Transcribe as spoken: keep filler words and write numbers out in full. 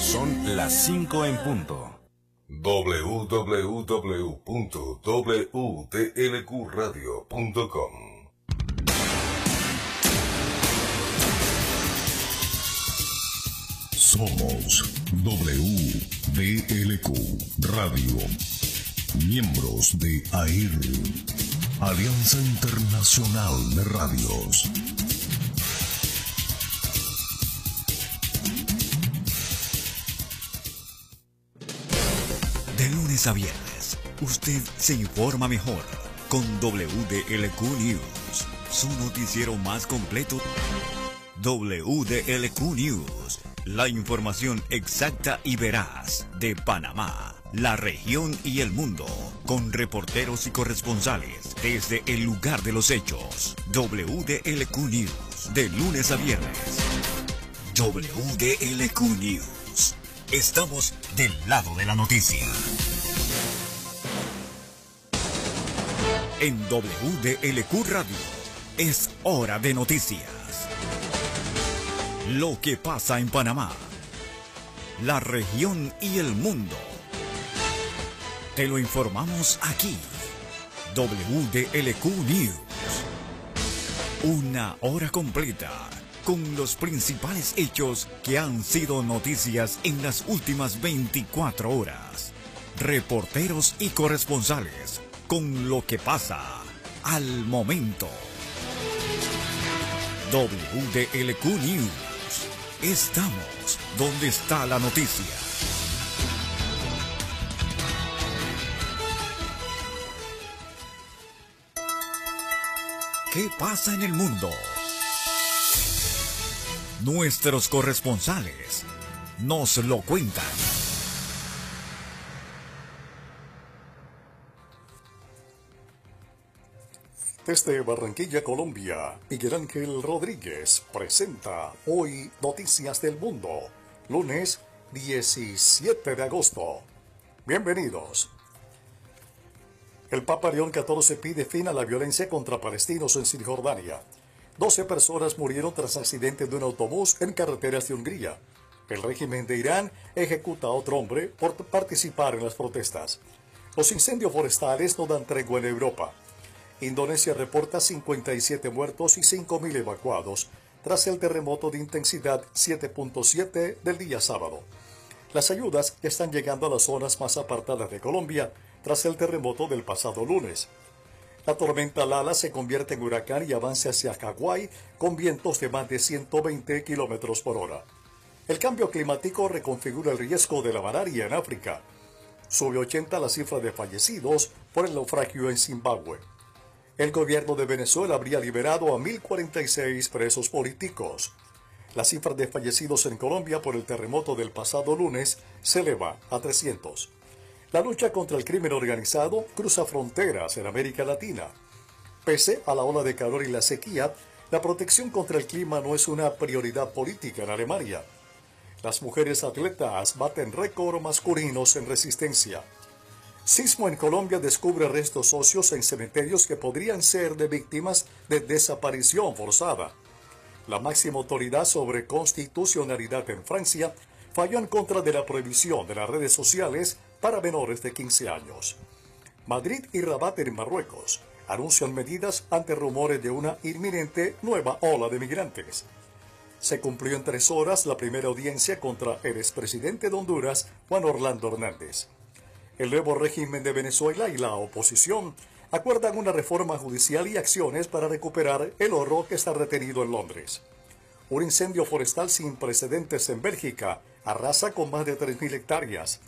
Son las cinco en punto. doble u doble u doble u punto w t l q radio punto com. Somos W D L Q Radio, miembros de A I R, Alianza Internacional de Radios. De lunes a viernes, usted se informa mejor con W D L Q News, su noticiero más completo. W D L Q News, la información exacta y veraz de Panamá, la región y el mundo, con reporteros y corresponsales desde el lugar de los hechos. W D L Q News, de lunes a viernes. W D L Q News, estamos del lado de la noticia. En W D L Q Radio, es hora de noticias. Lo que pasa en Panamá, la región y el mundo. Te lo informamos aquí. W D L Q News. Una hora completa con los principales hechos que han sido noticias en las últimas veinticuatro horas. Reporteros y corresponsales con lo que pasa al momento. W D L Q News. Estamos donde está la noticia. ¿Qué pasa en el mundo? Nuestros corresponsales nos lo cuentan. Desde Barranquilla, Colombia, Miguel Ángel Rodríguez presenta hoy Noticias del Mundo, lunes diecisiete de agosto. Bienvenidos. El Papa León catorce pide fin a la violencia contra palestinos en Cisjordania. doce personas murieron tras accidente de un autobús en carreteras de Hungría. El régimen de Irán ejecuta a otro hombre por participar en las protestas. Los incendios forestales no dan tregua en Europa. Indonesia reporta cincuenta y siete muertos y cinco mil evacuados tras el terremoto de intensidad siete punto siete del día sábado. Las ayudas están llegando a las zonas más apartadas de Colombia tras el terremoto del pasado lunes. La tormenta Lala se convierte en huracán y avanza hacia Hawái con vientos de más de ciento veinte kilómetros por hora. El cambio climático reconfigura el riesgo de la malaria en África. Sube ochenta la cifra de fallecidos por el naufragio en Zimbabue. El gobierno de Venezuela habría liberado a mil cuarenta y seis presos políticos. La cifra de fallecidos en Colombia por el terremoto del pasado lunes se eleva a trescientos. La lucha contra el crimen organizado cruza fronteras en América Latina. Pese a la ola de calor y la sequía, la protección contra el clima no es una prioridad política en Alemania. Las mujeres atletas baten récord masculinos en resistencia. Sismo en Colombia descubre restos óseos en cementerios que podrían ser de víctimas de desaparición forzada. La máxima autoridad sobre constitucionalidad en Francia falló en contra de la prohibición de las redes sociales para menores de quince años. Madrid y Rabat en Marruecos anuncian medidas ante rumores de una inminente nueva ola de migrantes. Se cumplió en tres horas la primera audiencia contra el expresidente de Honduras, Juan Orlando Hernández. El nuevo régimen de Venezuela y la oposición acuerdan una reforma judicial y acciones para recuperar el oro que está retenido en Londres. Un incendio forestal sin precedentes en Bélgica arrasa con más de tres mil hectáreas.